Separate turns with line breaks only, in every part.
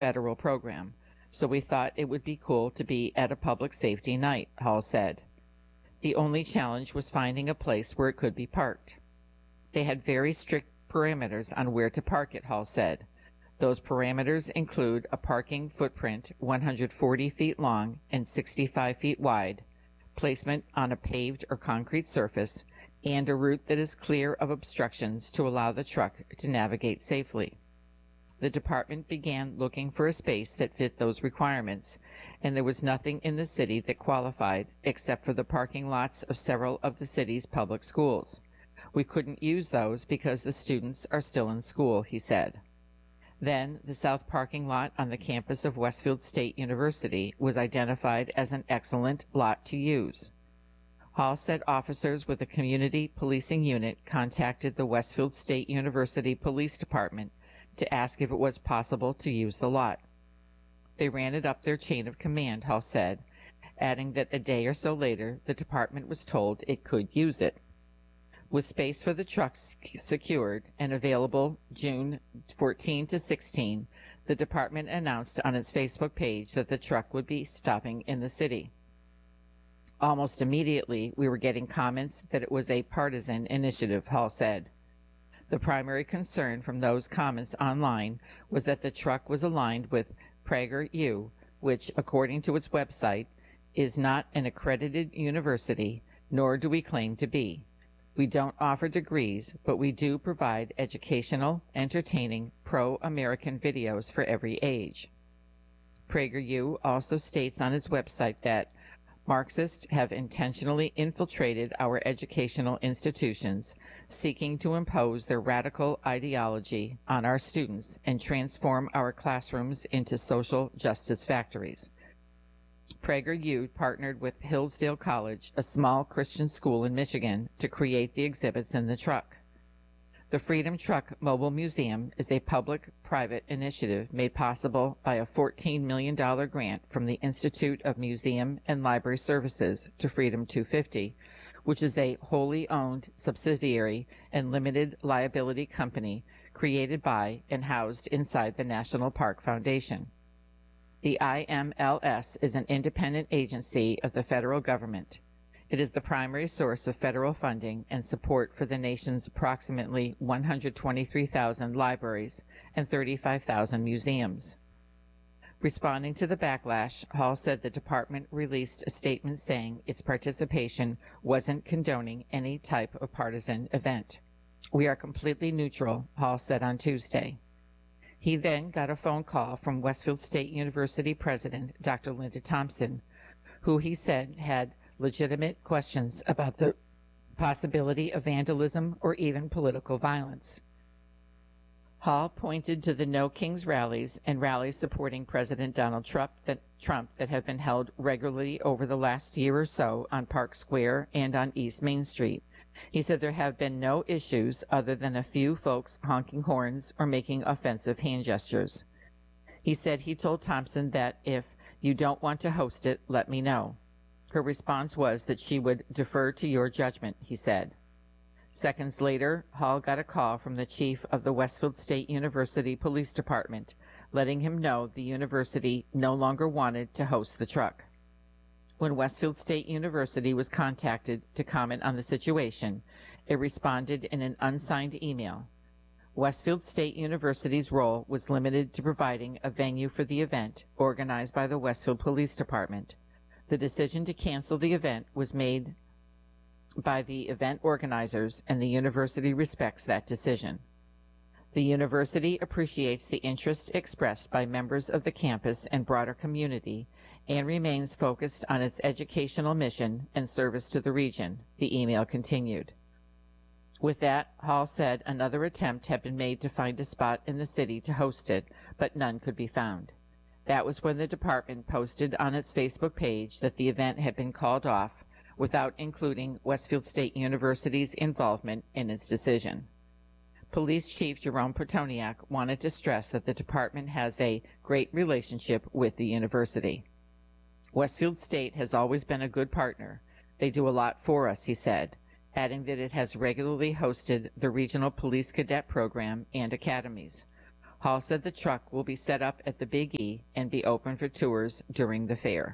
federal program, so we thought it would be cool to be at a public safety night, Hall said. The only challenge was finding a place where it could be parked. They had very strict parameters on where to park it, Hall said. Those parameters include a parking footprint 140 feet long and 65 feet wide, placement on a paved or concrete surface, and a route that is clear of obstructions to allow the truck to navigate safely. The department began looking for a space that fit those requirements, and there was nothing in the city that qualified except for the parking lots of several of the city's public schools. We couldn't use those because the students are still in school, he said. Then, the south parking lot on the campus of Westfield State University was identified as an excellent lot to use. Hall said officers with a community policing unit contacted the Westfield State University Police Department to ask if it was possible to use the lot. They ran it up their chain of command, Hall said, adding that a day or so later the department was told it could use it. With space for the trucks secured and available June 14 to 16, the department announced on its Facebook page that the truck would be stopping in the city. Almost immediately, we were getting comments that it was a partisan initiative, Hall said. The primary concern from those comments online was that the truck was aligned with PragerU, which, according to its website, is not an accredited university, nor do we claim to be. We don't offer degrees, but we do provide educational, entertaining, pro-American videos for every age. PragerU also states on its website that Marxists have intentionally infiltrated our educational institutions, seeking to impose their radical ideology on our students and transform our classrooms into social justice factories. PragerU partnered with Hillsdale College, a small Christian school in Michigan, to create the exhibits in the truck. The Freedom Truck Mobile Museum is a public-private initiative made possible by a $14 million grant from the Institute of Museum and Library Services to Freedom 250, which is a wholly owned subsidiary and limited liability company created by and housed inside the National Park Foundation. The IMLS is an independent agency of the federal government. It is the primary source of federal funding and support for the nation's approximately 123,000 libraries and 35,000 museums. Responding to the backlash, Hall said the department released a statement saying its participation wasn't condoning any type of partisan event. We are completely neutral, Hall said on Tuesday. He then got a phone call from Westfield State University President Dr. Linda Thompson, who he said had legitimate questions about the possibility of vandalism or even political violence. Hall pointed to the No Kings rallies and rallies supporting President Donald Trump that have been held regularly over the last year or so on Park Square and on East Main Street. He said there have been no issues other than a few folks honking horns or making offensive hand gestures. He said he told Thompson that if you don't want to host it, let me know. Her response was that she would defer to your judgment, he said. Seconds later, Hall got a call from the chief of the Westfield State University Police Department, letting him know the university no longer wanted to host the truck. When Westfield State University was contacted to comment on the situation, it responded in an unsigned email. Westfield State University's role was limited to providing a venue for the event organized by the Westfield Police Department. The decision to cancel the event was made by the event organizers, and the university respects that decision. The university appreciates the interest expressed by members of the campus and broader community and remains focused on its educational mission and service to the region, the email continued. With that, Hall said another attempt had been made to find a spot in the city to host it, but none could be found. That was when the department posted on its Facebook page that the event had been called off without including Westfield State University's involvement in its decision. Police Chief Jerome Protoniak wanted to stress that the department has a great relationship with the university. Westfield State has always been a good partner. They do a lot for us, he said, adding that it has regularly hosted the Regional Police Cadet Program and academies. Hall said the truck will be set up at the Big E and be open for tours during the fair.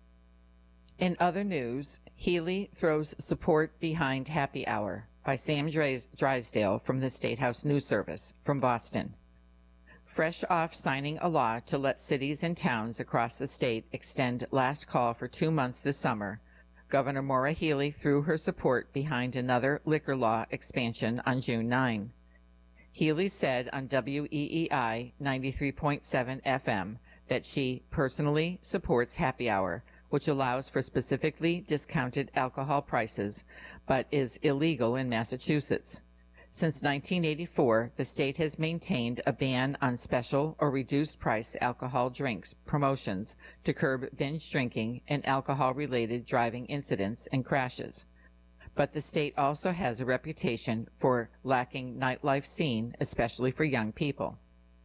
In other news, Healy throws support behind Happy Hour by Sam Drysdale from the State House News Service from Boston. Fresh off signing a law to let cities and towns across the state extend last call for 2 months this summer, Governor Maura Healey threw her support behind another liquor law expansion on June 9. Healey said on WEEI 93.7 FM that she personally supports Happy Hour, which allows for specifically discounted alcohol prices, but is illegal in Massachusetts. Since 1984, the state has maintained a ban on special or reduced price alcohol drinks promotions to curb binge drinking and alcohol-related driving incidents and crashes. But the state also has a reputation for lacking nightlife scene, especially for young people.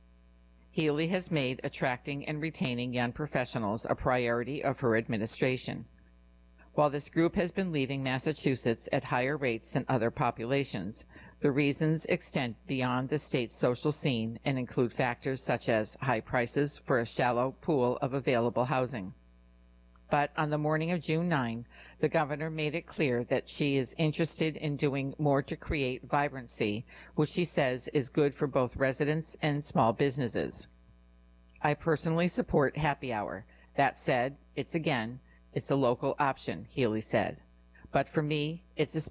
Healey has made attracting and retaining young professionals a priority of her administration. While this group has been leaving Massachusetts at higher rates than other populations, the reasons extend beyond the state's social scene and include factors such as high prices for a shallow pool of available housing. But on the morning of June 9, the governor made it clear that she is interested in doing more to create vibrancy, which she says is good for both residents and small businesses. I personally support Happy Hour. That said, it's a local option, Healey said. But for me,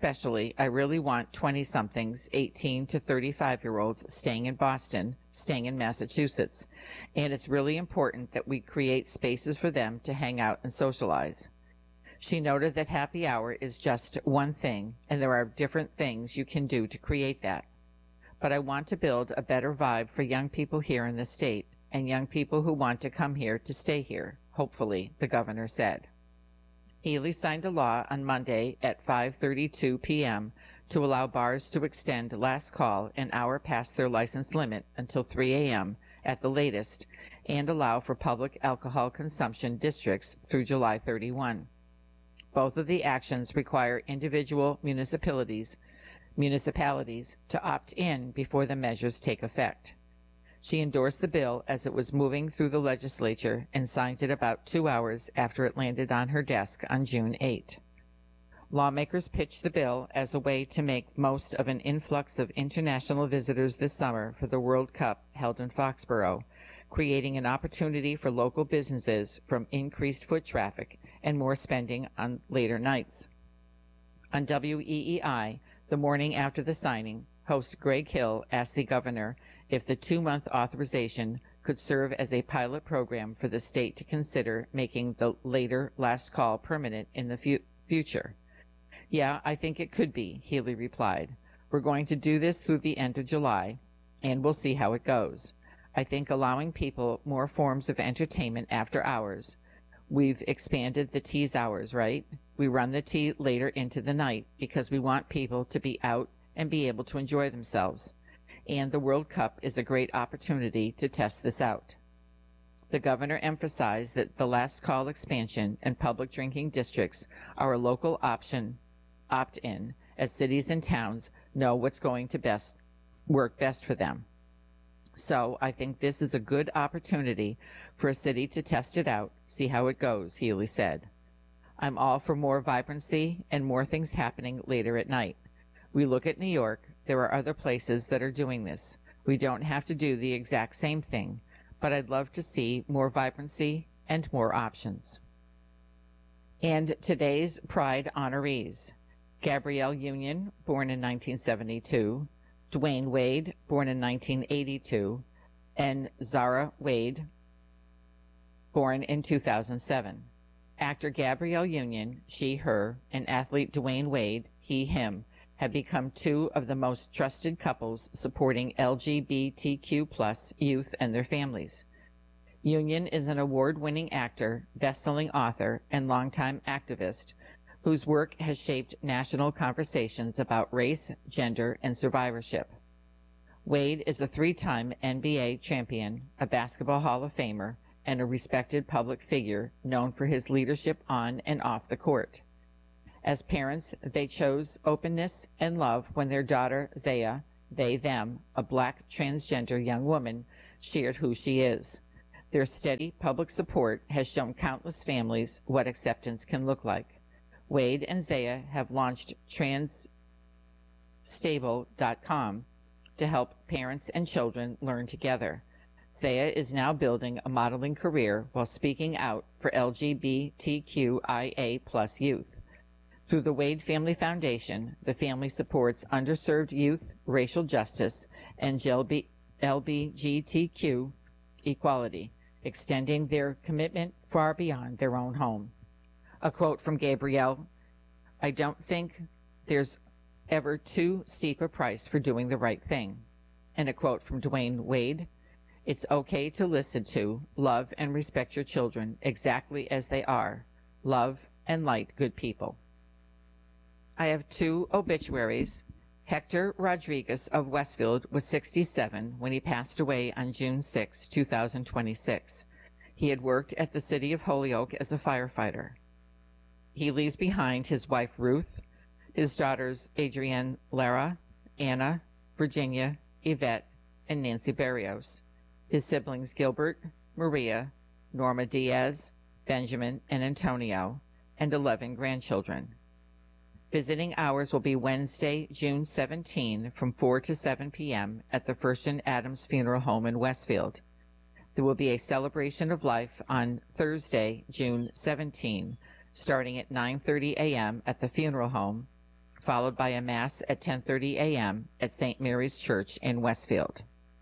I really want 20-somethings, 18 to 35-year-olds staying in Boston, staying in Massachusetts, and it's really important that we create spaces for them to hang out and socialize. She noted that Happy Hour is just one thing, and there are different things you can do to create that. But I want to build a better vibe for young people here in the state, and young people who want to come here to stay here, hopefully, the governor said. Healey signed a law on Monday at 5:32 p.m. to allow bars to extend last call an hour past their license limit until 3 a.m. at the latest, and allow for public alcohol consumption districts through July 31. Both of the actions require individual municipalities to opt in before the measures take effect. She endorsed the bill as it was moving through the legislature and signed it about 2 hours after it landed on her desk on June 8. Lawmakers pitched the bill as a way to make most of an influx of international visitors this summer for the World Cup held in Foxborough, creating an opportunity for local businesses from increased foot traffic and more spending on later nights. On WEEI, the morning after the signing, host Greg Hill asked the governor if the 2-month authorization could serve as a pilot program for the state to consider making the later last call permanent in the future. Yeah, I think it could be, Healey replied. We're going to do this through the end of July, and we'll see how it goes. I think allowing people more forms of entertainment after hours. We've expanded the tease hours, right? We run the tea later into the night because we want people to be out and be able to enjoy themselves. And the World Cup is a great opportunity to test this out. The governor emphasized that the last call expansion and public drinking districts are a local opt-in, as cities and towns know what's going to work best for them. So I think this is a good opportunity for a city to test it out, see how it goes, Healey said. I'm all for more vibrancy and more things happening later at night. We look at New York. There are other places that are doing this. We don't have to do the exact same thing, but I'd love to see more vibrancy and more options. And today's Pride honorees: Gabrielle Union, born in 1972, Dwayne Wade, born in 1982, and Zara Wade, born in 2007. Actor Gabrielle Union, she, her, and athlete Dwayne Wade, he, him, have become two of the most trusted couples supporting LGBTQ+ youth and their families. Union is an award-winning actor, best-selling author, and longtime activist whose work has shaped national conversations about race, gender, and survivorship. Wade is a 3-time NBA champion, a Basketball Hall of Famer, and a respected public figure known for his leadership on and off the court. As parents, they chose openness and love when their daughter, Zaya, they, them, a black transgender young woman, shared who she is. Their steady public support has shown countless families what acceptance can look like. Wade and Zaya have launched transstable.com to help parents and children learn together. Zaya is now building a modeling career while speaking out for LGBTQIA+ youth. Through the Wade Family Foundation, the family supports underserved youth, racial justice, and LGBTQ equality, extending their commitment far beyond their own home. A quote from Gabrielle, "I don't think there's ever too steep a price for doing the right thing." And a quote from Dwayne Wade, "It's okay to listen to, love, and respect your children exactly as they are. Love and light good people." I have two obituaries. Hector Rodriguez of Westfield was 67 when he passed away on June 6, 2026. He had worked at the City of Holyoke as a firefighter. He leaves behind his wife Ruth, his daughters Adrienne Lara, Anna, Virginia, Yvette, and Nancy Barrios, his siblings Gilbert, Maria, Norma Diaz, Benjamin, and Antonio, and 11 grandchildren. Visiting hours will be Wednesday, June 17 from 4 to 7 p.m. at the First and Adams Funeral Home in Westfield. There will be a celebration of life on Thursday, June 17, starting at 9:30 a.m. at the funeral home, followed by a Mass at 10:30 a.m. at St. Mary's Church in Westfield.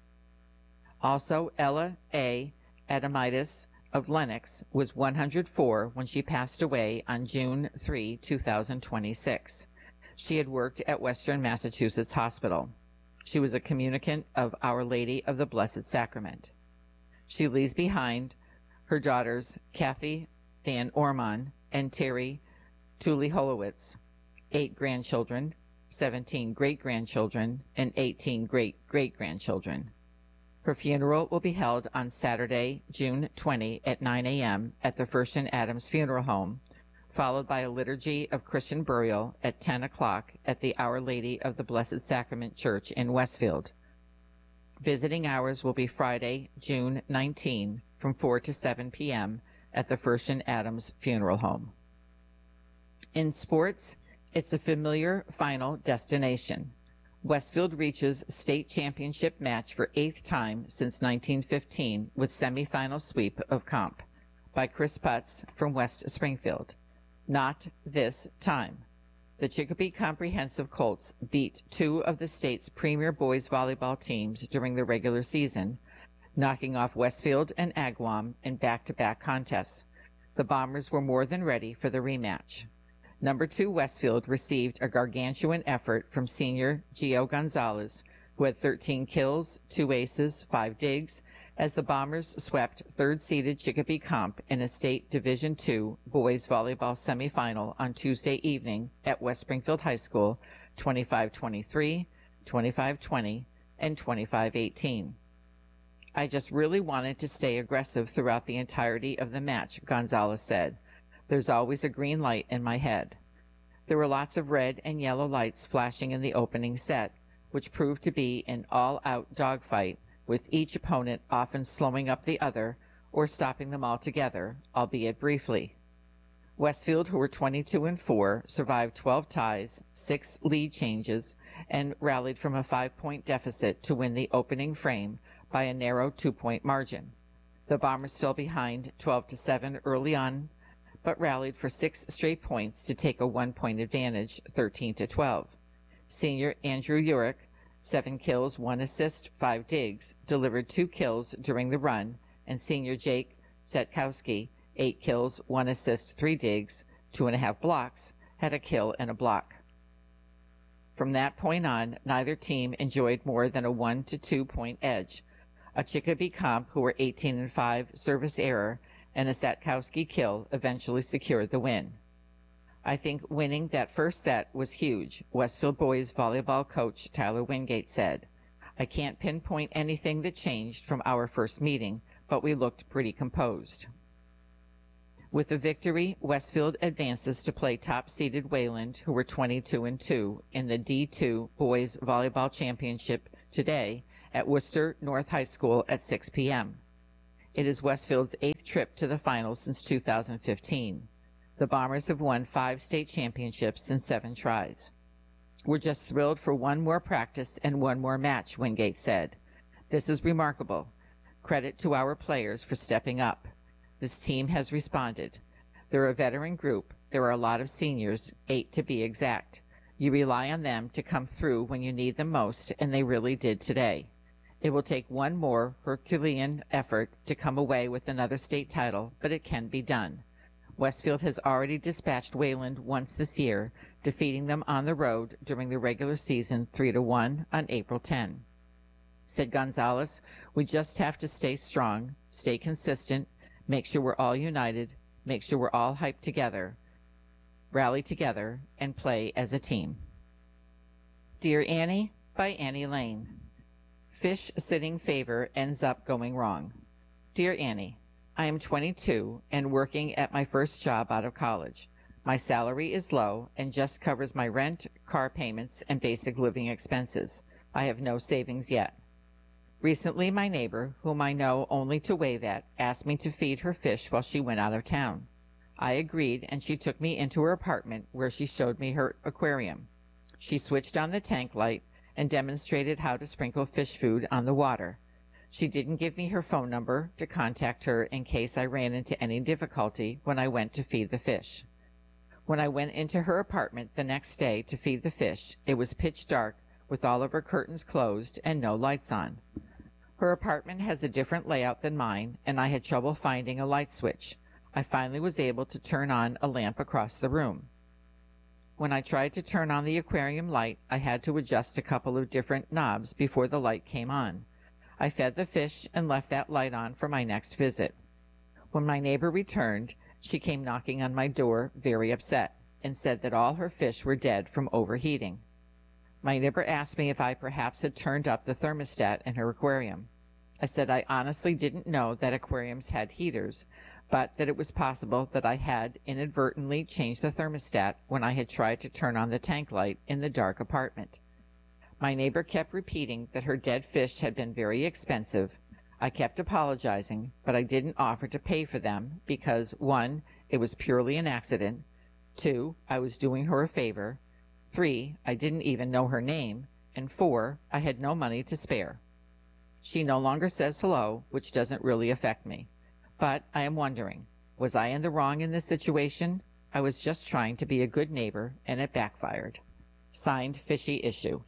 Also, Ella A. Adamitis of Lenox was 104 when she passed away on June 3, 2026. She had worked at Western Massachusetts Hospital. She was a communicant of Our Lady of the Blessed Sacrament. She leaves behind her daughters Kathy Van Orman and Terry Tully Holowitz, 8 grandchildren, 17 great-grandchildren, and 18 great-great-grandchildren. Her funeral will be held on Saturday, June 20 at 9 a.m. at the First and Adams Funeral Home, followed by a liturgy of Christian burial at 10 o'clock at the Our Lady of the Blessed Sacrament Church in Westfield. Visiting hours will be Friday, June 19 from 4 to 7 p.m. at the First and Adams Funeral Home. In sports, it's a familiar final destination. Westfield reaches state championship match for 8th time since 1915 with semifinal sweep of Comp by Chris Putz from West Springfield. Not this time. The Chicopee Comprehensive Colts beat 2 of the state's premier boys volleyball teams during the regular season, knocking off Westfield and Agawam in back-to-back contests. The Bombers were more than ready for the rematch. Number 2 Westfield received a gargantuan effort from senior Gio Gonzalez, who had 13 kills, 2 aces, 5 digs, as the Bombers swept third-seeded Chicopee Comp in a state Division II boys volleyball semifinal on Tuesday evening at West Springfield High School, 25-23, 25-20, and 25-18. "I just really wanted to stay aggressive throughout the entirety of the match," Gonzalez said. "There's always a green light in my head." There were lots of red and yellow lights flashing in the opening set, which proved to be an all-out dogfight, with each opponent often slowing up the other or stopping them altogether, albeit briefly. Westfield, who were 22-4, survived 12 ties, 6 lead changes, and rallied from a 5-point deficit to win the opening frame by a narrow 2-point margin. The Bombers fell behind 12-7 early on, but rallied for 6 straight points to take a 1-point advantage, 13-12. Senior Andrew Urick, 7 kills, 1 assist, 5 digs, delivered 2 kills during the run, and senior Jake Setkowski, 8 kills, 1 assist, 3 digs, 2.5 blocks, had a kill and a block. From that point on, neither team enjoyed more than a 1 to 2 point edge. A Chicopee Comp, who were 18-5 service error, and a Setkowski kill eventually secured the win. "I think winning that first set was huge," Westfield boys volleyball coach Tyler Wingate said. "I can't pinpoint anything that changed from our first meeting, but we looked pretty composed." With the victory, Westfield advances to play top-seeded Wayland, who were 22-2, in the D2 Boys Volleyball Championship today at Worcester North High School at 6 p.m. It is Westfield's 8th trip to the finals since 2015. The Bombers have won 5 state championships in 7 tries. We're just thrilled for one more practice and one more match, Wingate said. This is remarkable. Credit to our players for stepping up. This team has responded. They're a veteran group. There are a lot of seniors, 8 to be exact. You rely on them to come through when you need them most, and they really did today. It will take one more Herculean effort to come away with another state title, but it can be done. Westfield has already dispatched Wayland once this year, defeating them on the road during the regular season 3-1 on April 10. Said Gonzalez, we just have to stay strong, stay consistent, make sure we're all united, make sure we're all hyped together, rally together, and play as a team. Dear Annie, by Annie Lane. Fish sitting favor ends up going wrong. Dear Annie, I am 22 and working at my first job out of college. My salary is low and just covers my rent, car payments, and basic living expenses. I have no savings yet. Recently, my neighbor, whom I know only to wave at, asked me to feed her fish while she went out of town. I agreed, and she took me into her apartment where she showed me her aquarium. She switched on the tank light and demonstrated how to sprinkle fish food on the water. She didn't give me her phone number to contact her in case I ran into any difficulty when I went to feed the fish. When I went into her apartment the next day to feed the fish, it was pitch dark with all of her curtains closed and no lights on. Her apartment has a different layout than mine, and I had trouble finding a light switch. I finally was able to turn on a lamp across the room. When I tried to turn on the aquarium light, I had to adjust a couple of different knobs before the light came on. I fed the fish and left that light on for my next visit. When my neighbor returned, she came knocking on my door, very upset, and said that all her fish were dead from overheating. My neighbor asked me if I perhaps had turned up the thermostat in her aquarium. I said I honestly didn't know that aquariums had heaters, but that it was possible that I had inadvertently changed the thermostat when I had tried to turn on the tank light in the dark apartment. My neighbor kept repeating that her dead fish had been very expensive. I kept apologizing, but I didn't offer to pay for them because, 1, it was purely an accident, 2, I was doing her a favor, 3, I didn't even know her name, and 4, I had no money to spare. She no longer says hello, which doesn't really affect me. But I am wondering, was I in the wrong in this situation? I was just trying to be a good neighbor, and it backfired. Signed, Fishy Issue.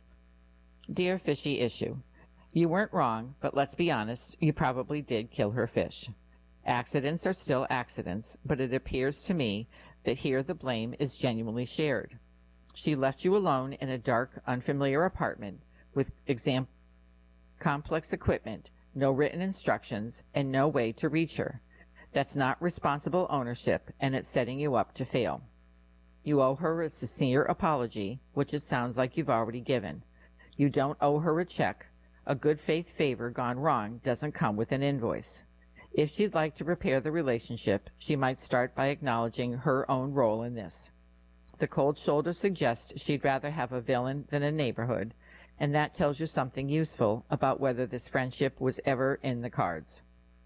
Dear Fishy Issue, you weren't wrong, but let's be honest, you probably did kill her fish. Accidents are still accidents, but it appears to me that here the blame is genuinely shared. She left you alone in a dark, unfamiliar apartment with complex equipment, no written instructions, and no way to reach her. That's not responsible ownership, and it's setting you up to fail. You owe her a sincere apology, which it sounds like you've already given. You don't owe her a check. A good faith favor gone wrong doesn't come with an invoice. If she'd like to repair the relationship, she might start by acknowledging her own role in this. The cold shoulder suggests she'd rather have a villain than a neighborhood, and that tells you something useful about whether this friendship was ever in the cards.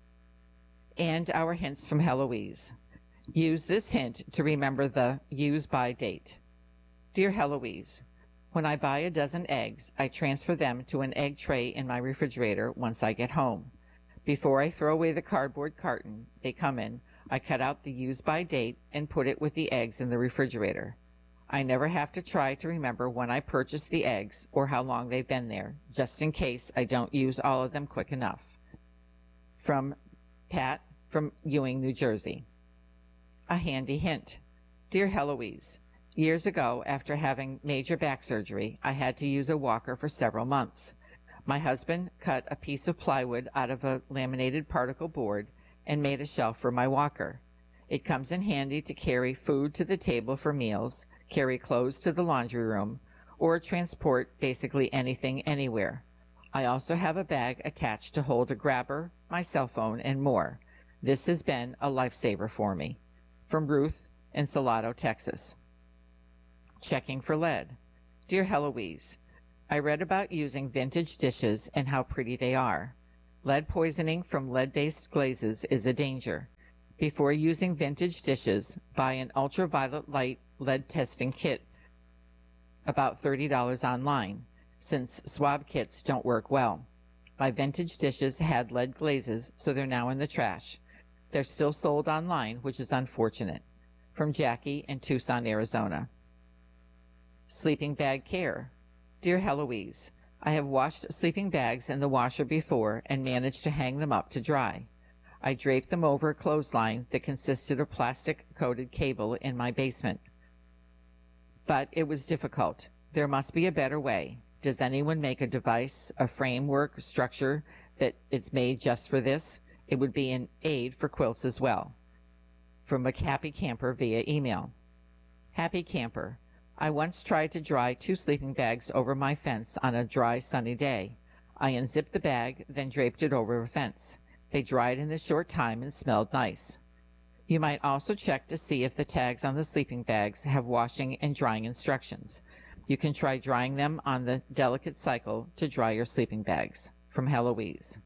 And our hints from Heloise. Use this hint to remember the use by date. Dear Heloise, when I buy a dozen eggs, I transfer them to an egg tray in my refrigerator once I get home. Before I throw away the cardboard carton they come in, I cut out the use by date and put it with the eggs in the refrigerator. I never have to try to remember when I purchased the eggs or how long they've been there, just in case I don't use all of them quick enough. From Pat from Ewing, New Jersey. A handy hint. Dear Heloise, years ago, after having major back surgery, I had to use a walker for several months. My husband cut a piece of plywood out of a laminated particle board and made a shelf for my walker. It comes in handy to carry food to the table for meals, carry clothes to the laundry room, or transport basically anything anywhere. I also have a bag attached to hold a grabber, my cell phone, and more. This has been a lifesaver for me. From Ruth in Salado, Texas. Checking for lead. Dear Heloise, I read about using vintage dishes and how pretty they are. Lead poisoning from lead-based glazes is a danger. Before using vintage dishes, buy an ultraviolet light lead testing kit, about $30 online, since swab kits don't work well. My vintage dishes had lead glazes, so they're now in the trash. They're still sold online, which is unfortunate. From Jackie in Tucson, Arizona. Sleeping bag care. Dear Heloise, I have washed sleeping bags in the washer before and managed to hang them up to dry. I draped them over a clothesline that consisted of plastic-coated cable in my basement. But it was difficult. There must be a better way. Does anyone make a device, a framework, structure that is made just for this? It would be an aid for quilts as well. From a Happy Camper via email. Happy Camper, I once tried to dry 2 sleeping bags over my fence on a dry, sunny day. I unzipped the bag, then draped it over a fence. They dried in a short time and smelled nice. You might also check to see if the tags on the sleeping bags have washing and drying instructions. You can try drying them on the delicate cycle to dry your sleeping bags. From Heloise.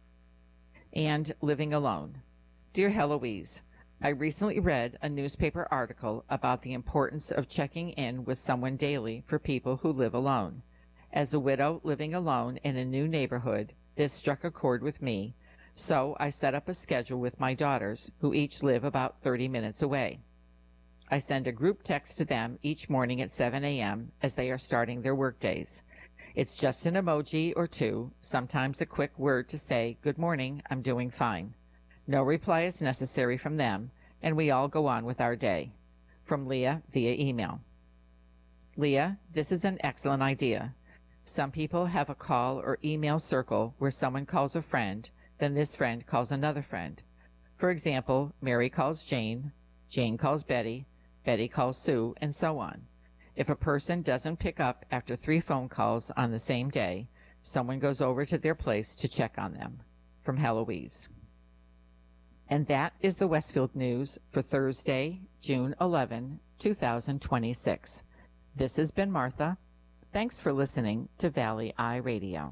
And living alone. Dear Heloise, I recently read a newspaper article about the importance of checking in with someone daily for people who live alone. As a widow living alone in a new neighborhood, this struck a chord with me, so I set up a schedule with my daughters, who each live about 30 minutes away. I send a group text to them each morning at 7 a.m. as they are starting their workdays. It's just an emoji or two, sometimes a quick word to say, "Good morning, I'm doing fine." No reply is necessary from them, and we all go on with our day. From Leah via email. Leah, this is an excellent idea. Some people have a call or email circle where someone calls a friend, then this friend calls another friend. For example, Mary calls Jane, Jane calls Betty, Betty calls Sue, and so on. If a person doesn't pick up after 3 phone calls on the same day, someone goes over to their place to check on them. From Heloise. And that is the Westfield News for Thursday, June 11, 2026. This has been Martha. Thanks for listening to Valley Eye Radio.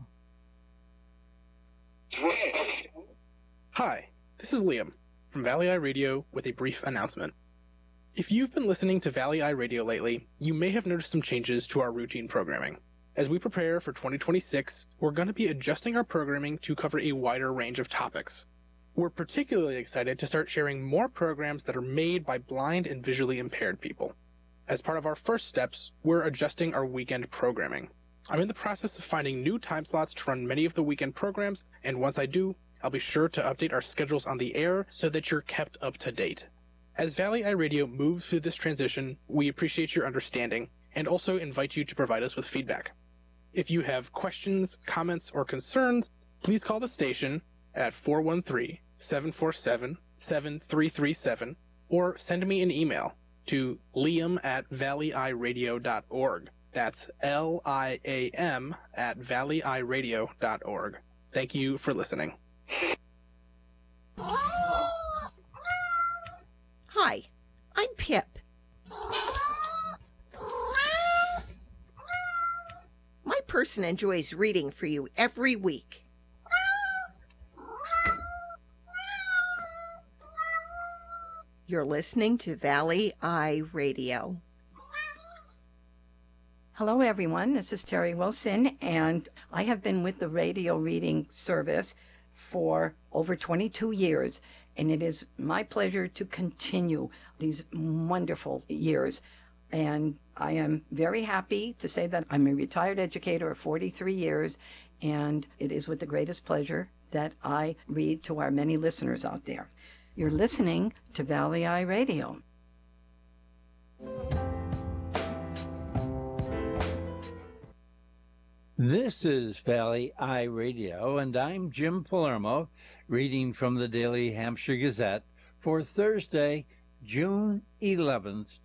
Hi, this is Liam from Valley Eye Radio with a brief announcement. If you've been listening to Valley Eye Radio lately, you may have noticed some changes to our routine programming. As we prepare for 2026, we're going to be adjusting our programming to cover a wider range of topics. We're particularly excited to start sharing more programs that are made by blind and visually impaired people. As part of our first steps, we're adjusting our weekend programming. I'm in the process of finding new time slots to run many of the weekend programs, and once I do, I'll be sure to update our schedules on the air so that you're kept up to date. As Valley Eye Radio moves through this transition, we appreciate your understanding and also invite you to provide us with feedback. If you have questions, comments, or concerns, please call the station at 413-747-7337 or send me an email to liam@valleyeyeradio.org. That's liam@valleyeyeradio.org. Thank you for listening.
Hi, I'm Pip. My person enjoys reading for you every week. You're listening to Valley Eye Radio.
Hello, everyone. This is Terry Wilson, and I have been with the radio reading service for over 22 years, and it is my pleasure to continue these wonderful years. And I am very happy to say that I'm a retired educator of 43 years, and it is with the greatest pleasure that I read to our many listeners out there. You're listening to Valley Eye Radio.
This is Valley Eye Radio, and I'm Jim Palermo, reading from the Daily Hampshire Gazette for Thursday, June 11th,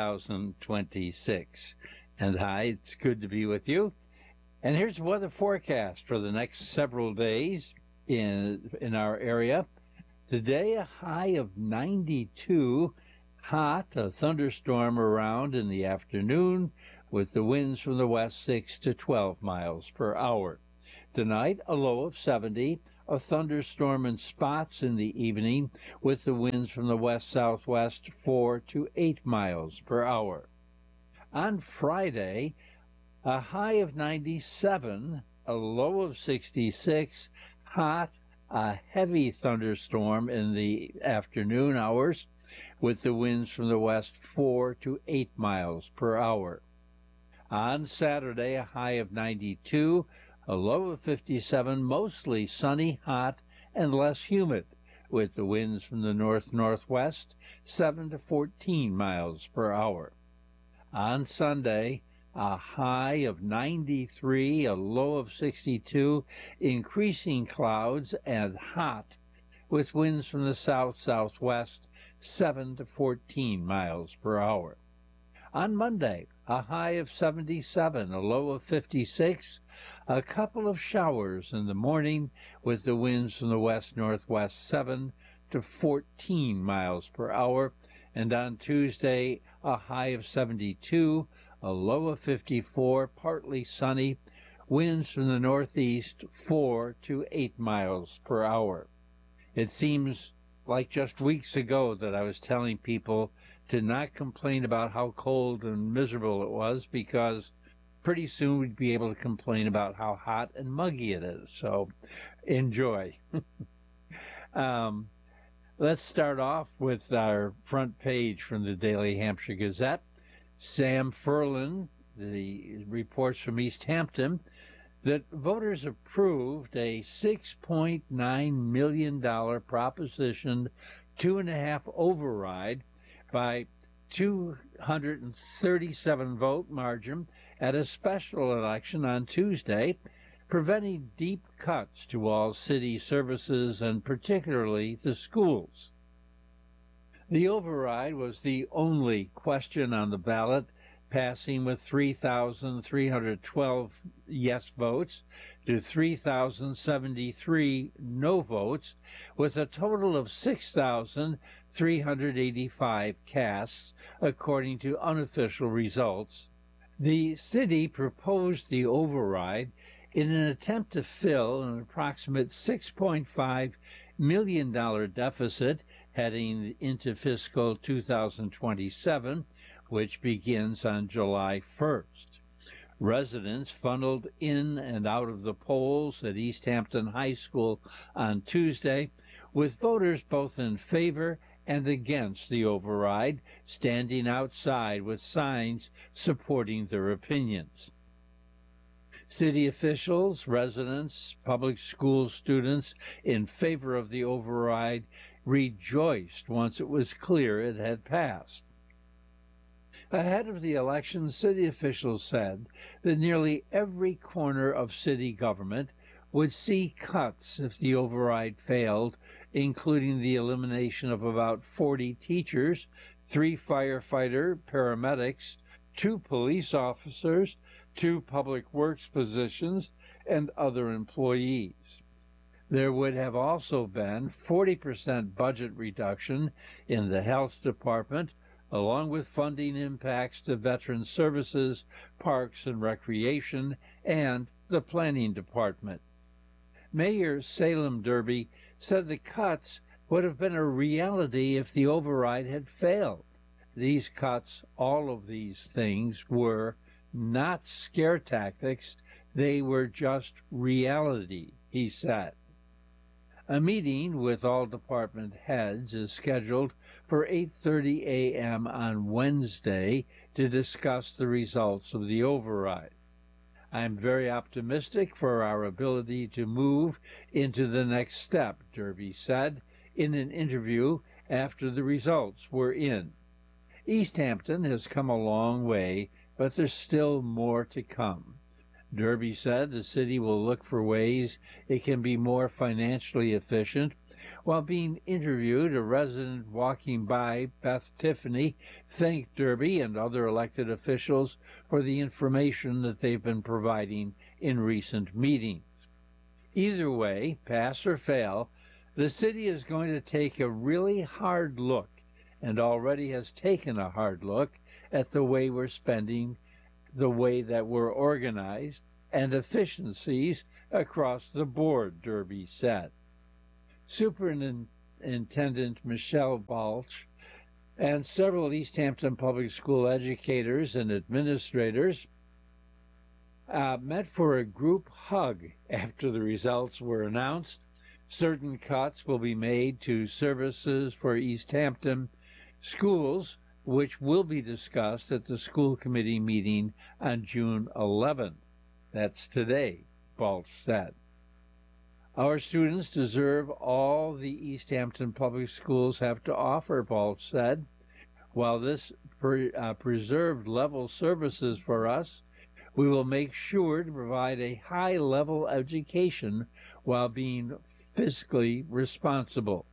2026. And hi, it's good to be with you. And here's the weather forecast for the next several days in our area. Today, a high of 92, hot, a thunderstorm around in the afternoon, with the winds from the west 6 to 12 miles per hour. Tonight, a low of 70, a thunderstorm in spots in the evening, with the winds from the west-southwest 4 to 8 miles per hour. On Friday, a high of 97, a low of 66, hot, a heavy thunderstorm in the afternoon hours, with the winds from the west 4 to 8 miles per hour. On Saturday, a high of 92, a low of 57, mostly sunny, hot, and less humid, with the winds from the north-northwest 7 to 14 miles per hour. On Sunday, a high of 93, a low of 62, increasing clouds and hot, with winds from the south-southwest 7 to 14 miles per hour. On Monday, a high of 77, a low of 56, a couple of showers in the morning, with the winds from the west-northwest 7 to 14 miles per hour, and on Tuesday, a high of 72, a low of 54, partly sunny, winds from the northeast 4 to 8 miles per hour. It seems like just weeks ago that I was telling people to not complain about how cold and miserable it was, because pretty soon we'd be able to complain about how hot and muggy it is. So enjoy. Let's start off with our front page from the Daily Hampshire Gazette. Sam Ferland, the reports from East Hampton, that voters approved a $6.9 million proposition 2.5 override by 237 vote margin at a special election on Tuesday, preventing deep cuts to all city services and particularly the schools. The override was the only question on the ballot, passing with 3,312 yes votes to 3,073 no votes, with a total of 6,385 casts, according to unofficial results. The city proposed the override in an attempt to fill an approximate $6.5 million deficit heading into fiscal 2027, which begins on July 1st. Residents funneled in and out of the polls at East Hampton High School on Tuesday, with voters both in favor and against the override standing outside with signs supporting their opinions. City officials, residents, public school students in favor of the override rejoiced once it was clear it had passed. Ahead of the election, city officials said that nearly every corner of city government would see cuts if the override failed, including the elimination of about 40 teachers, 3 firefighter paramedics, 2 police officers, 2 public works positions, and other employees. There would have also been 40% budget reduction in the health department, along with funding impacts to veteran services, parks and recreation, and the planning department. Mayor Salem Derby said the cuts would have been a reality if the override had failed. These cuts, all of these things, were not scare tactics, they were just reality, he said. A meeting with all department heads is scheduled for 8:30 a.m. on Wednesday to discuss the results of the override. I'm very optimistic for our ability to move into the next step, Derby said in an interview after the results were in. East Hampton has come a long way, but there's still more to come. Derby said the city will look for ways it can be more financially efficient. While being interviewed, a resident walking by, Beth Tiffany, thanked Derby and other elected officials for the information that they've been providing in recent meetings. Either way, pass or fail, the city is going to take a really hard look, and already has taken a hard look, at the way we're spending the way that we're organized and efficiencies across the board, Derby said. Superintendent Michelle Balch and several East Hampton Public School educators and administrators met for a group hug after the results were announced. Certain cuts will be made to services for East Hampton schools, which will be discussed at the school committee meeting on June 11th. That's today, Balch said. Our students deserve all the East Hampton Public Schools have to offer, Balch said. While this preserved level services for us, we will make sure to provide a high-level education while being fiscally responsible.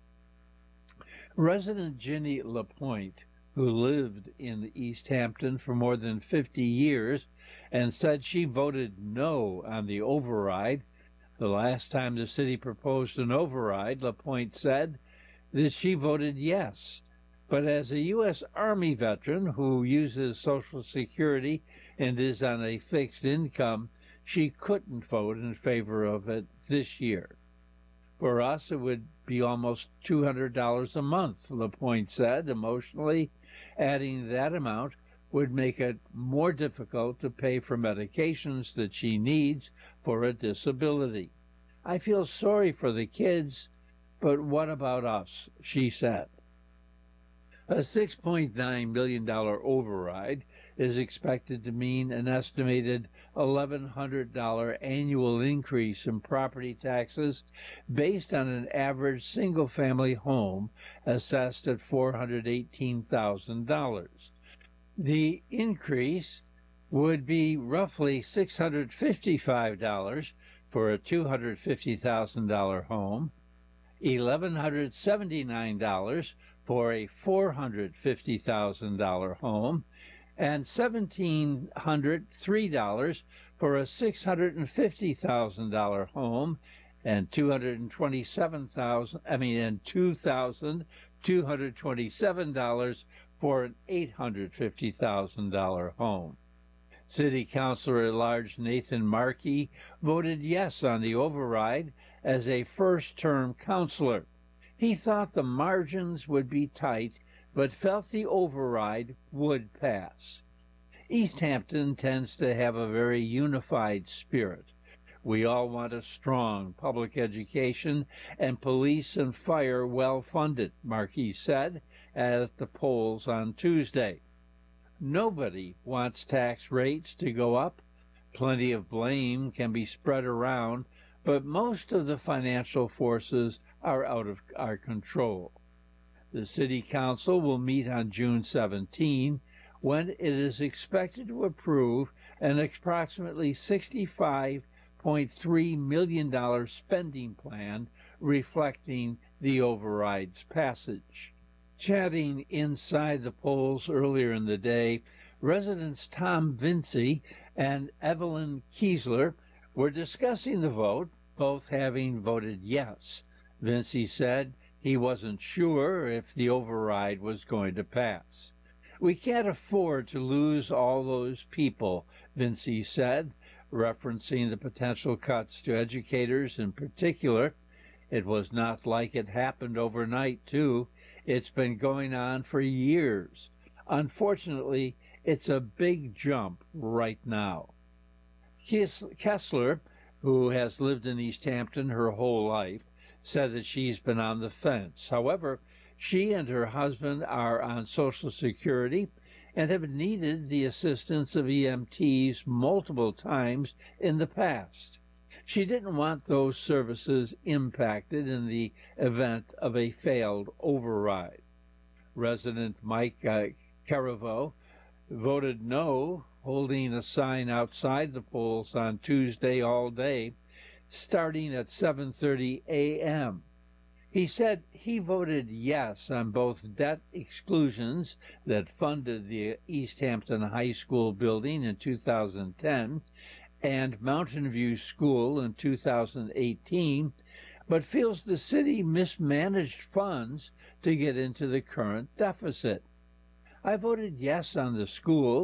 Resident Ginny LaPointe, who lived in East Hampton for more than 50 years and said she voted no on the override. The last time the city proposed an override, LaPointe said that she voted yes. But as a U.S. Army veteran who uses Social Security and is on a fixed income, she couldn't vote in favor of it this year. For us, it would be almost $200 a month, LaPointe said emotionally. Adding that amount would make it more difficult to pay for medications that she needs for a disability. I feel sorry for the kids, but what about us, she said. A $6.9 million override is expected to mean an estimated $1,100 annual increase in property taxes based on an average single-family home assessed at $418,000. The increase would be roughly $655 for a $250,000 home, $1,179 for a $450,000 home, and $1,703 for a $650,000 home, and $2,227 for an $850,000 home. City Councilor at Large Nathan Markey voted yes on the override as a first-term councilor. He thought the margins would be tight, but felt the override would pass. East Hampton tends to have a very unified spirit. We all want a strong public education and police and fire well funded, Markey said at the polls on Tuesday. Nobody wants tax rates to go up. Plenty of blame can be spread around, but most of the financial forces are out of our control. The City Council will meet on June 17, when it is expected to approve an approximately $65.3 million spending plan reflecting the override's passage. Chatting inside the polls earlier in the day, residents Tom Vinci and Evelyn Kiesler were discussing the vote, both having voted yes. Vinci said he wasn't sure if the override was going to pass. We can't afford to lose all those people, Vinci said, referencing the potential cuts to educators in particular. It was not like it happened overnight, too. It's been going on for years. Unfortunately, it's a big jump right now. Kessler, who has lived in East Hampton her whole life, said that she's been on the fence. However, she and her husband are on Social Security and have needed the assistance of EMTs multiple times in the past. She didn't want those services impacted in the event of a failed override. Resident Mike Caraveau voted no, holding a sign outside the polls on Tuesday all day, starting at 7:30 a.m. He said he voted yes on both debt exclusions that funded the East Hampton High School building in 2010 and Mountain View School in 2018, but feels the city mismanaged funds to get into the current deficit. I voted yes on the schools,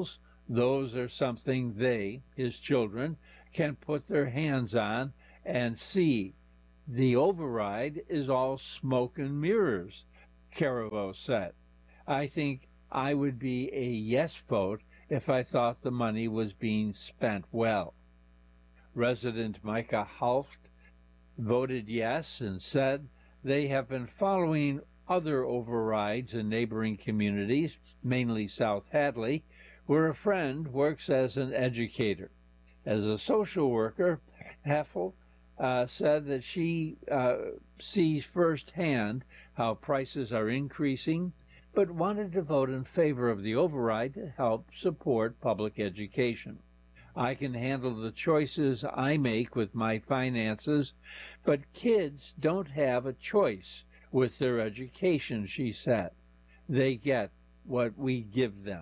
Those are something they, his children, can put their hands on and see. The override is all smoke and mirrors, Caraveau said. I think I would be a yes vote if I thought the money was being spent well. Resident Micah Halft voted yes and said they have been following other overrides in neighboring communities, mainly South Hadley, where a friend works as an educator. As a social worker, Heffel said that she sees firsthand how prices are increasing, but wanted to vote in favor of the override to help support public education. I can handle the choices I make with my finances, but kids don't have a choice with their education, she said. They get what we give them.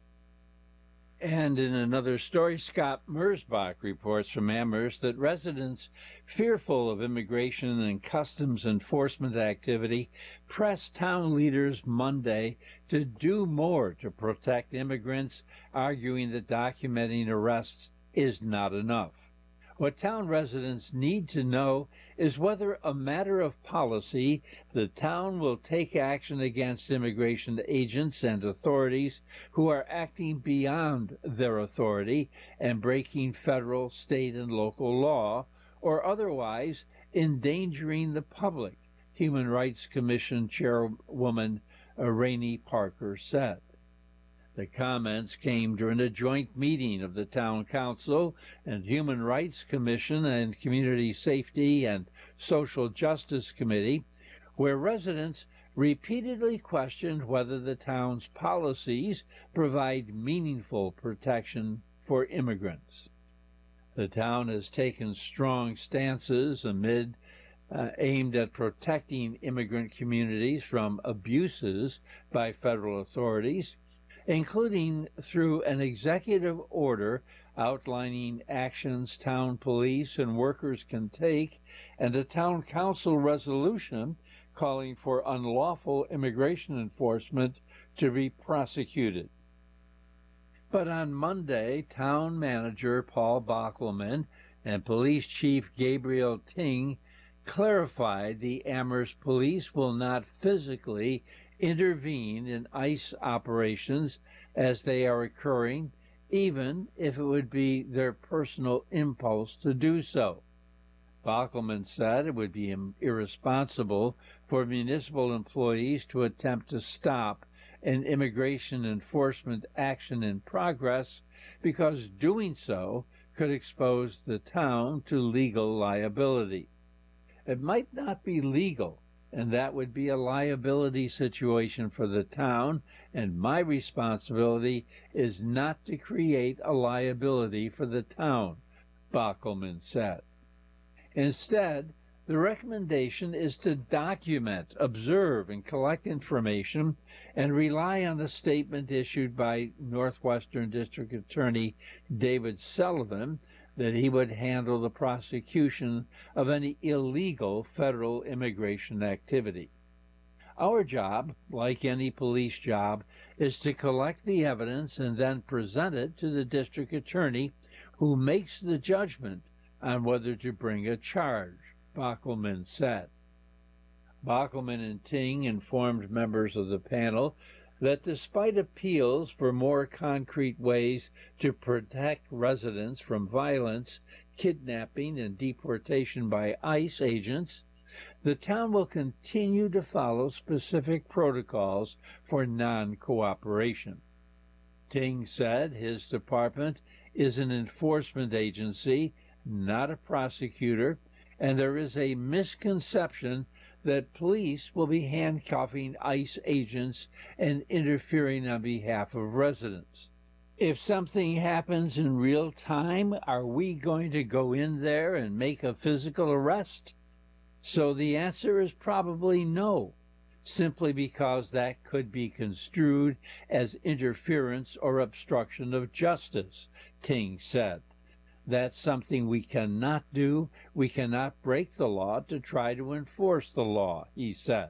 And in another story, Scott Mersbach reports from Amherst that residents fearful of immigration and customs enforcement activity pressed town leaders Monday to do more to protect immigrants, arguing that documenting arrests is not enough. What town residents need to know is whether a matter of policy, the town will take action against immigration agents and authorities who are acting beyond their authority and breaking federal, state, and local law, or otherwise endangering the public, Human Rights Commission Chairwoman Rainey Parker said. The comments came during a joint meeting of the Town Council and Human Rights Commission and Community Safety and Social Justice Committee, where residents repeatedly questioned whether the town's policies provide meaningful protection for immigrants. The town has taken strong stances aimed at protecting immigrant communities from abuses by federal authorities, including through an executive order outlining actions town police and workers can take, and a town council resolution calling for unlawful immigration enforcement to be prosecuted. But on Monday, town manager Paul Bockelman and police chief Gabriel Ting clarified the Amherst police will not physically intervene in ICE operations as they are occurring, even if it would be their personal impulse to do so. Bockelman said it would be irresponsible for municipal employees to attempt to stop an immigration enforcement action in progress because doing so could expose the town to legal liability. It might not be legal, and that would be a liability situation for the town, and my responsibility is not to create a liability for the town, Bockelman said. Instead, the recommendation is to document, observe, and collect information and rely on the statement issued by Northwestern District Attorney David Sullivan that he would handle the prosecution of any illegal federal immigration activity. Our job, like any police job, is to collect the evidence and then present it to the district attorney, who makes the judgment on whether to bring a charge, Bockelman said. Bockelman and Ting informed members of the panel that despite appeals for more concrete ways to protect residents from violence, kidnapping, and deportation by ICE agents, the town will continue to follow specific protocols for non-cooperation. Ting said his department is an enforcement agency, not a prosecutor, and there is a misconception that police will be handcuffing ICE agents and interfering on behalf of residents. If something happens in real time, are we going to go in there and make a physical arrest? So the answer is probably no, simply because that could be construed as interference or obstruction of justice, Ting said. That's something we cannot do. We cannot break the law to try to enforce the law, he said.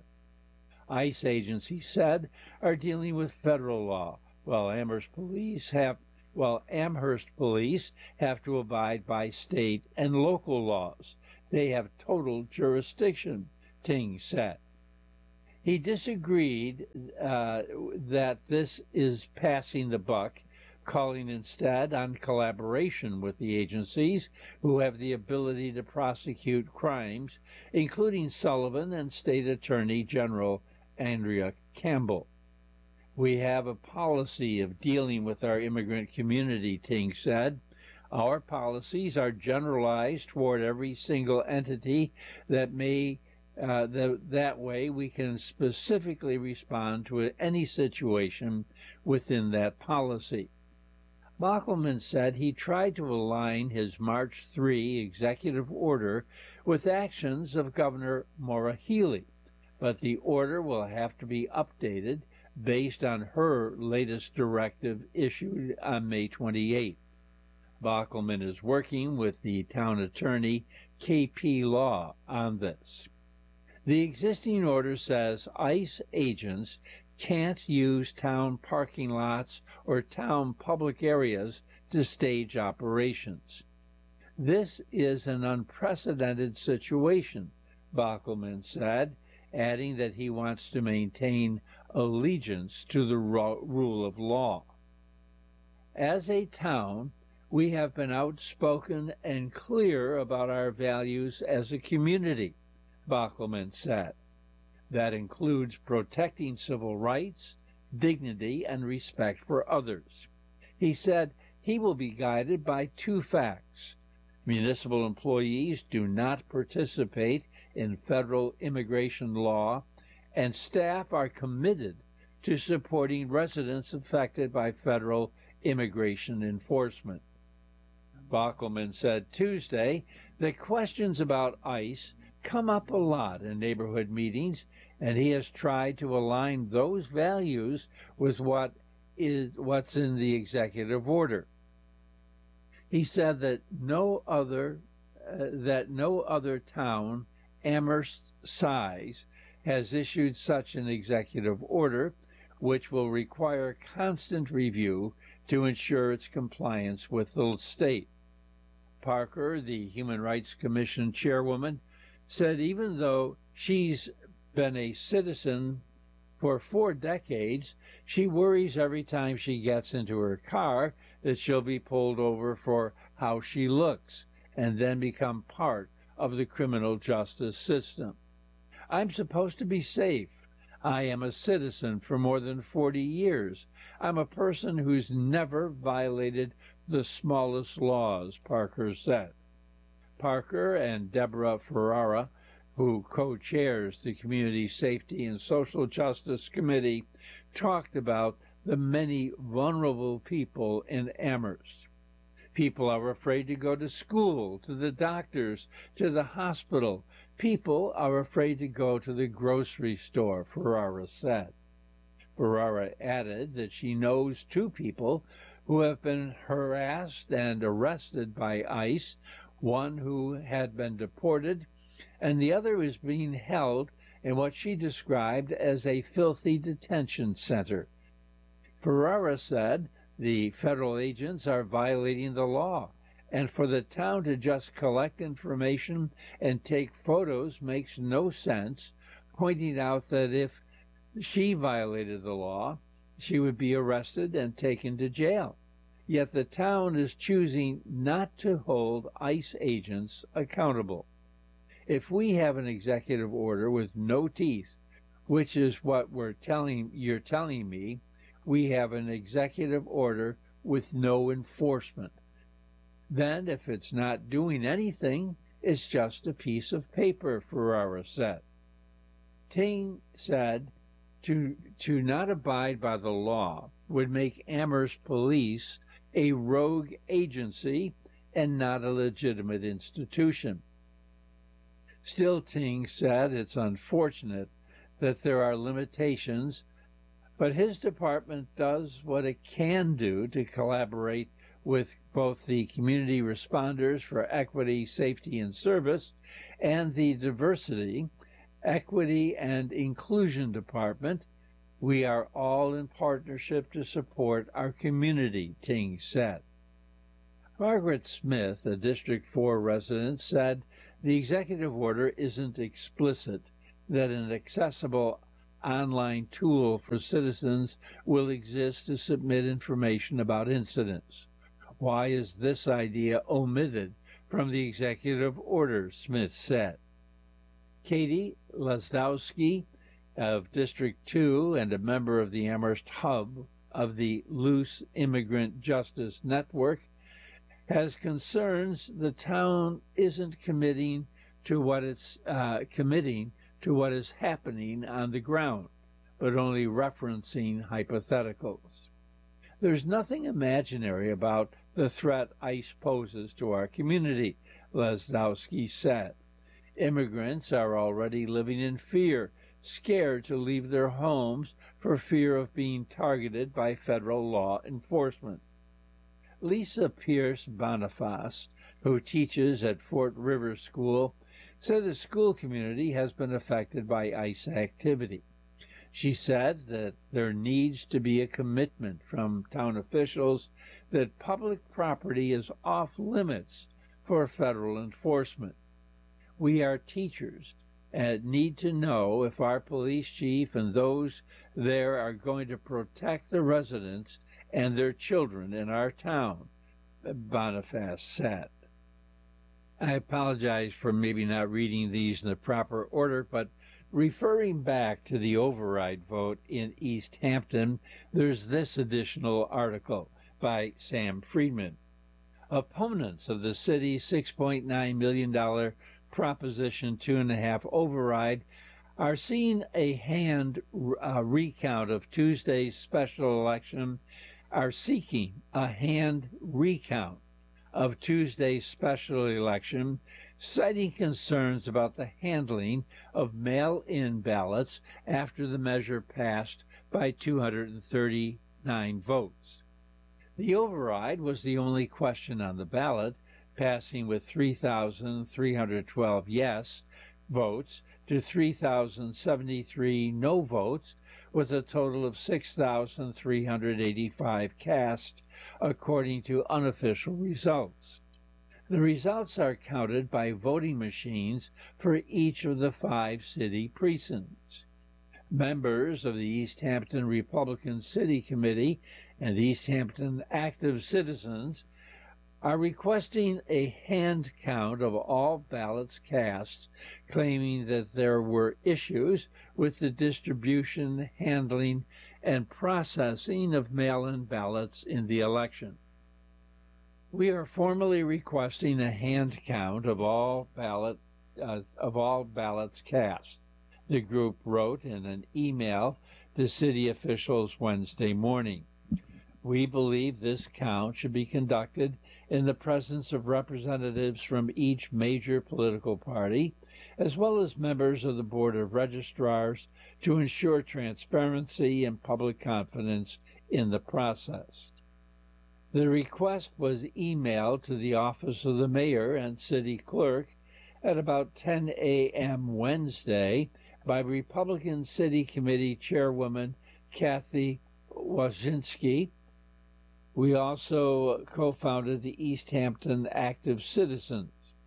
ICE agents, he said, are dealing with federal law, while Amherst police have while Amherst police have to abide by state and local laws. They have total jurisdiction, Ting said. He disagreed that this is passing the buck, calling instead on collaboration with the agencies who have the ability to prosecute crimes, including Sullivan and State Attorney General Andrea Campbell. We have a policy of dealing with our immigrant community, Ting said. Our policies are generalized toward every single entity that may that way we can specifically respond to any situation within that policy. Bockelman said he tried to align his March 3 executive order with actions of Governor Maura Healey, but the order will have to be updated based on her latest directive issued on May 28. Bockelman is working with the town attorney, KP Law, on this. The existing order says ICE agents can't use town parking lots or town public areas to stage operations. This is an unprecedented situation, Bockelman said, adding that he wants to maintain allegiance to the rule of law. As a town, we have been outspoken and clear about our values as a community, Bockelman said. That includes protecting civil rights, dignity, and respect for others. He said he will be guided by two facts. Municipal employees do not participate in federal immigration law, and staff are committed to supporting residents affected by federal immigration enforcement. Bockelman said Tuesday that questions about ICE come up a lot in neighborhood meetings, and he has tried to align those values with what's in the executive order. He said that no other town Amherst size has issued such an executive order, which will require constant review to ensure its compliance with the state. Parker, the Human Rights Commission chairwoman, said even though she's been a citizen for 4 decades, she worries every time she gets into her car that she'll be pulled over for how she looks and then become part of the criminal justice system. I'm supposed to be safe. I am a citizen for more than 40 years. I'm a person who's never violated the smallest laws, Parker said. Parker and Deborah Ferrara, who co-chairs the Community Safety and Social Justice Committee, talked about the many vulnerable people in Amherst. People are afraid to go to school, to the doctors, to the hospital. People are afraid to go to the grocery store, Ferrara said. Ferrara added that she knows 2 people who have been harassed and arrested by ICE, one who had been deported, and the other is being held in what she described as a filthy detention center. Ferrara said the federal agents are violating the law, and for the town to just collect information and take photos makes no sense, pointing out that if she violated the law, she would be arrested and taken to jail. Yet the town is choosing not to hold ICE agents accountable. If we have an executive order with no teeth, which is what you're telling me, we have an executive order with no enforcement. Then, if it's not doing anything, it's just a piece of paper, Ferrara said. Ting said to not abide by the law would make Amherst Police a rogue agency and not a legitimate institution. Still, Ting said it's unfortunate that there are limitations, but his department does what it can do to collaborate with both the community responders for equity, safety, and service and the diversity, equity, and inclusion department, We are all in partnership to support our community, Ting said. Margaret Smith, a District 4 resident, said the executive order isn't explicit that an accessible online tool for citizens will exist to submit information about incidents. Why is this idea omitted from the executive order? Smith said. Katie Lazdowski of District 2 and a member of the Amherst Hub of the Loose Immigrant Justice Network has concerns the town isn't committing to what is happening on the ground, but only referencing hypotheticals. There's nothing imaginary about the threat ICE poses to our community, Lazdowski said. Immigrants are already living in fear, scared to leave their homes for fear of being targeted by federal law enforcement. Lisa Pierce Boniface, who teaches at Fort River School, said the school community has been affected by ICE activity. She said that there needs to be a commitment from town officials that public property is off limits for federal enforcement. We are teachers and need to know if our police chief and those there are going to protect the residents and their children in our town, Boniface said. I apologize for maybe not reading these in the proper order, but referring back to the override vote in East Hampton, there's this additional article by Sam Friedman. Opponents of the city's $6.9 million Proposition 2.5 override are seeing a hand recount of Tuesday's special election, are seeking a hand recount of Tuesday's special election, citing concerns about the handling of mail-in ballots after the measure passed by 239 votes. The override was the only question on the ballot, passing with 3,312 yes votes to 3,073 no votes, with a total of 6,385 cast, according to unofficial results. The results are counted by voting machines for each of the 5 city precincts. Members of the East Hampton Republican City Committee and East Hampton Active Citizens are requesting a hand count of all ballots cast, claiming that there were issues with the distribution, handling, and processing of mail-in ballots in the election. We are formally requesting a hand count of all ballots cast, the group wrote in an email to city officials Wednesday morning. We believe this count should be conducted in the presence of representatives from each major political party, as well as members of the Board of Registrars, to ensure transparency and public confidence in the process. The request was emailed to the office of the mayor and city clerk at about 10 a.m. Wednesday by Republican City Committee Chairwoman Kathy Wazinski. We also co-founded the East Hampton Active Citizens.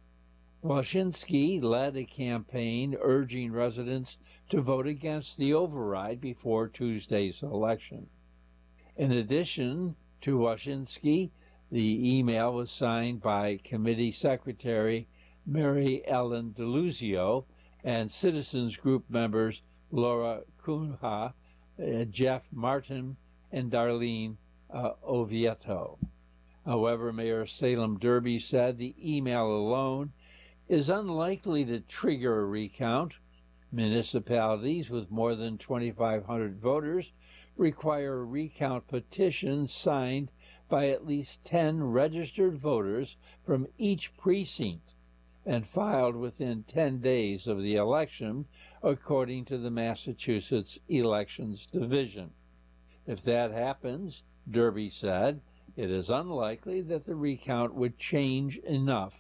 Wazinski led a campaign urging residents to vote against the override before Tuesday's election. In addition to Wazinski, the email was signed by Committee Secretary Mary Ellen DeLuzio and Citizens Group members Laura Cunha, Jeff Martin, and Darlene Oviedo. However, Mayor Salem Derby said the email alone is unlikely to trigger a recount. Municipalities with more than 2,500 voters require a recount petition signed by at least 10 registered voters from each precinct and filed within 10 days of the election, according to the Massachusetts Elections Division. If that happens, Derby said, it is unlikely that the recount would change enough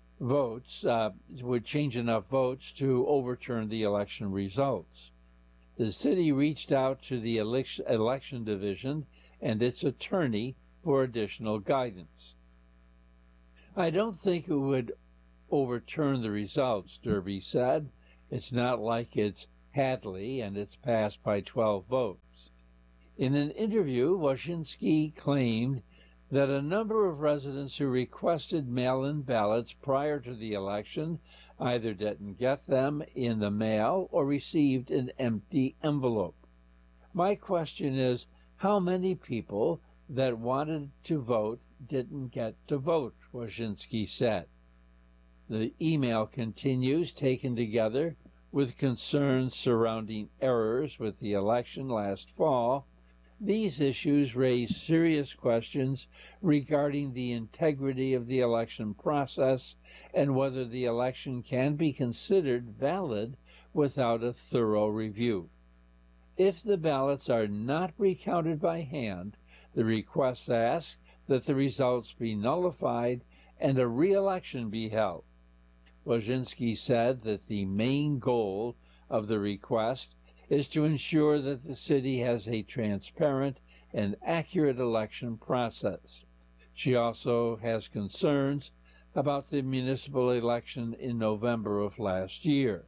votes to overturn the election results. the city reached out to the election division and its attorney for additional guidance. I don't think it would overturn the results, Derby said. It's not like it's Hadley and it's passed by 12 votes. In an interview, Wyszynski claimed that a number of residents who requested mail-in ballots prior to the election either didn't get them in the mail or received an empty envelope. My question is, how many people that wanted to vote didn't get to vote, Wyszynski said. The email continues, taken together with concerns surrounding errors with the election last fall. These issues raise serious questions regarding the integrity of the election process and whether the election can be considered valid without a thorough review. If the ballots are not recounted by hand, the request asks that the results be nullified and a re-election be held. Wyszynski said that the main goal of the request is to ensure that the city has a transparent and accurate election process. She also has concerns about the municipal election in November of last year.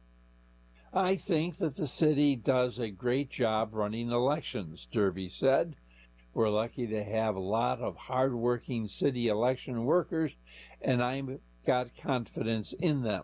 I think that the city does a great job running elections, Derby said. We're lucky to have a lot of hard-working city election workers, and I've got confidence in them.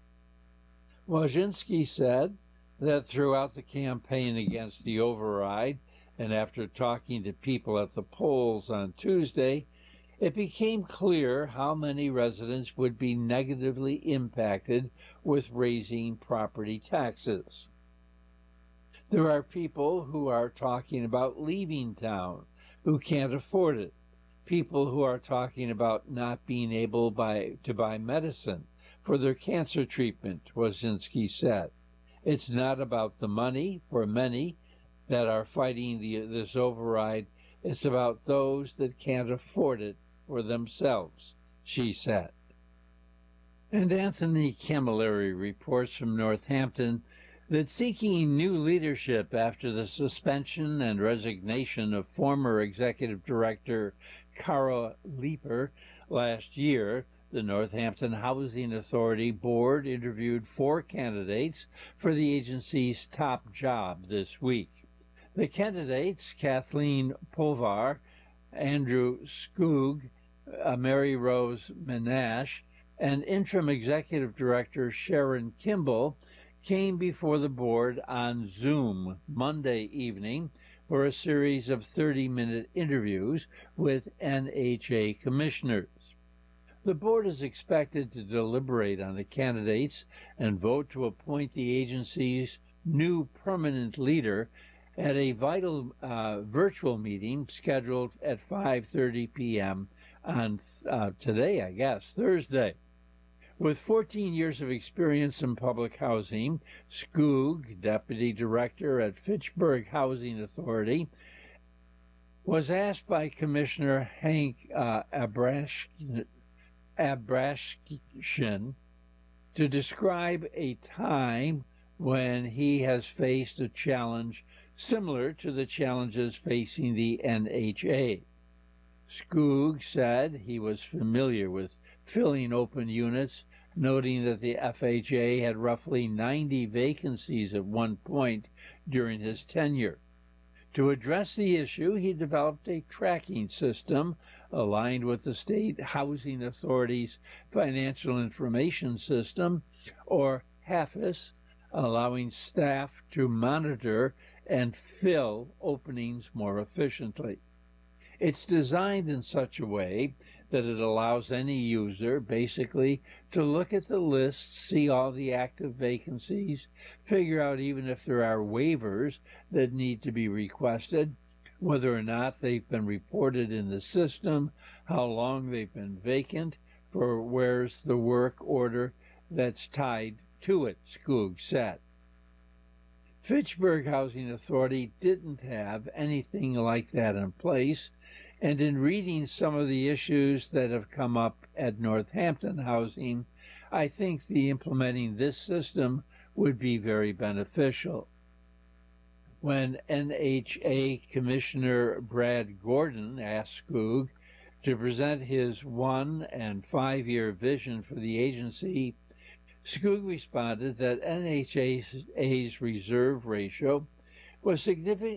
Wyszynski said that throughout the campaign against the override, and after talking to people at the polls on Tuesday, it became clear how many residents would be negatively impacted with raising property taxes. There are people who are talking about leaving town, who can't afford it, people who are talking about not being able to buy medicine for their cancer treatment, Wyszynski said. It's not about the money for many that are fighting this override. It's about those that can't afford it for themselves, she said. And Anthony Camilleri reports from Northampton that seeking new leadership after the suspension and resignation of former executive director Cara Leeper last year, the Northampton Housing Authority Board interviewed 4 candidates for the agency's top job this week. The candidates, Kathleen Povar, Andrew Skoog, Mary Rose Menash, and interim executive director Sharon Kimball, came before the board on Zoom Monday evening for a series of 30-minute interviews with NHA commissioners. The board is expected to deliberate on the candidates and vote to appoint the agency's new permanent leader at a vital virtual meeting scheduled at 5:30 p.m. on today, Thursday. With 14 years of experience in public housing, Skoog, deputy director at Fitchburg Housing Authority, was asked by Commissioner Hank Abrashkian to describe a time when he has faced a challenge similar to the challenges facing the NHA. Skoog said he was familiar with filling open units, noting that the FHA had roughly 90 vacancies at one point during his tenure. To address the issue, he developed a tracking system aligned with the State Housing Authority's Financial Information System, or HAFIS, allowing staff to monitor and fill openings more efficiently. It's designed in such a way that it allows any user basically to look at the list, see all the active vacancies, figure out even if there are waivers that need to be requested, whether or not they've been reported in the system, how long they've been vacant, for where's the work order that's tied to it, Skoog said. Fitchburg Housing Authority didn't have anything like that in place, and in reading some of the issues that have come up at Northampton Housing, I think the implementing this system would be very beneficial. When NHA Commissioner Brad Gordon asked Skoog to present his 1- and 5-year vision for the agency, Skoog responded that NHA's reserve ratio was significantly